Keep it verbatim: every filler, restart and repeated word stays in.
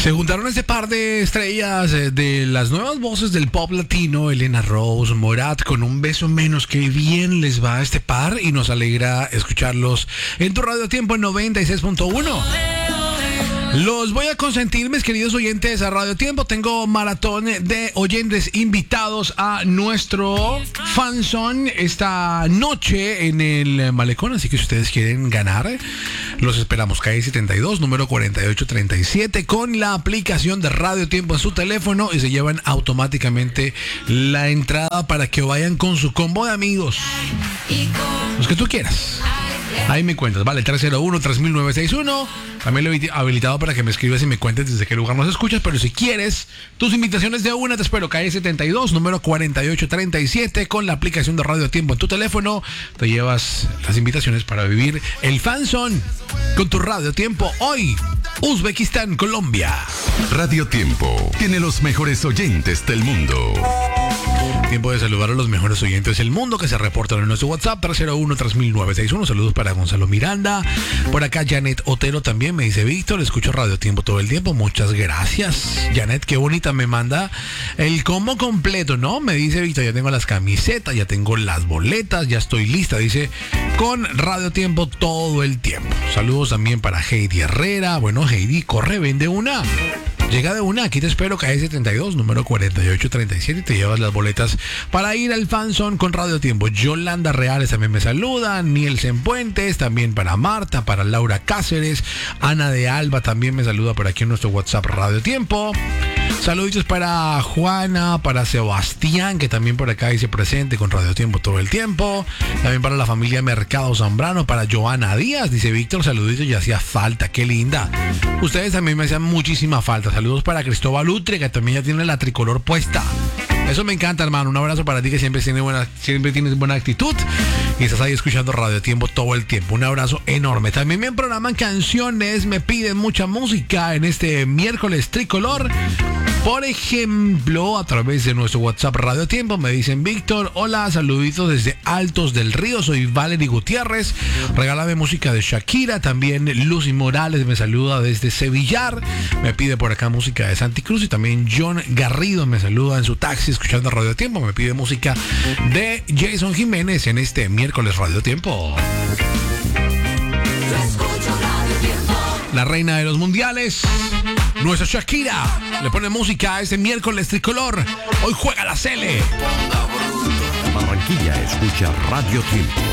Se juntaron este par de estrellas eh, de las nuevas voces del pop latino, Elena Rose, Morat, con un beso menos. Que bien les va a este par y nos alegra escucharlos en tu Radio Tiempo en noventa y seis punto uno. Los voy a consentir, mis queridos oyentes a Radio Tiempo. Tengo maratón de oyentes invitados a nuestro fanzone esta noche en el Malecón. Así que si ustedes quieren ganar, los esperamos. Calle setenta y dos, número cuarenta y ocho treinta y siete, con la aplicación de Radio Tiempo en su teléfono y se llevan automáticamente la entrada para que vayan con su combo de amigos. Los que tú quieras. Ahí me cuentas, vale, tres cero uno, tres mil novecientos sesenta y uno. También lo he habilitado para que me escribas y me cuentes desde qué lugar nos escuchas. Pero si quieres tus invitaciones de una, te espero. Calle setenta y dos, número cuarenta y ocho treinta y siete, con la aplicación de Radio Tiempo en tu teléfono. Te llevas las invitaciones para vivir el fanzone con tu Radio Tiempo. Hoy, Uzbekistán, Colombia. Radio Tiempo tiene los mejores oyentes del mundo. Tiempo de saludar a los mejores oyentes del mundo que se reportan en nuestro WhatsApp tres cero uno, tres mil novecientos sesenta y uno. Saludos para Gonzalo Miranda. Por acá Janet Otero también me dice: Víctor, escucho Radio Tiempo todo el tiempo. Muchas gracias, Janet, qué bonita. Me manda el combo completo, ¿no? Me dice: Víctor, ya tengo las camisetas, ya tengo las boletas, ya estoy lista. Dice: con Radio Tiempo todo el tiempo. Saludos también para Heidi Herrera. Bueno, Heidi, corre, vende una. Llega de una, aquí te espero, calle setenta y dos, número cuarenta y ocho treinta y siete, y te llevas las boletas para ir al fanzone con Radio Tiempo. Yolanda Reales también me saluda, Nielsen Puentes, también para Marta, para Laura Cáceres, Ana de Alba también me saluda por aquí en nuestro WhatsApp Radio Tiempo. Saluditos para Juana, para Sebastián, que también por acá dice presente con Radio Tiempo todo el tiempo. También para la familia Mercado Zambrano, para Joana Díaz, dice: Víctor, saluditos, ya hacía falta, qué linda. Ustedes también me hacían muchísima falta. Saludos para Cristóbal Utre, que también ya tiene la tricolor puesta. Eso me encanta, hermano. Un abrazo para ti, que siempre tienes buena, siempre tienes buena actitud y estás ahí escuchando Radio Tiempo todo el tiempo. Un abrazo enorme. También me programan canciones, me piden mucha música en este miércoles tricolor. Por ejemplo, a través de nuestro WhatsApp Radio Tiempo me dicen: Víctor, hola, saluditos desde Altos del Río, soy Valery Gutiérrez, regálame música de Shakira. También Lucy Morales me saluda desde Sevillar, me pide por acá música de Santi Cruz. Y también John Garrido me saluda en su taxi escuchando Radio Tiempo, me pide música de Jason Jiménez en este miércoles Radio Tiempo. La reina de los mundiales, nuestra Shakira, le pone música a este miércoles tricolor. Hoy juega la Sele. Barranquilla escucha Radio Tiempo.